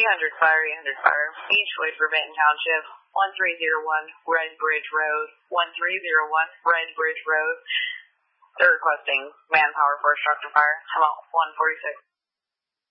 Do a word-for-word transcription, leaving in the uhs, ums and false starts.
eight hundred fire, eight hundred fire. Each way for Benton Township. one three zero one Red Bridge Road. one three zero one Red Bridge Road. They're requesting manpower for a structure fire. Come on, one forty-six.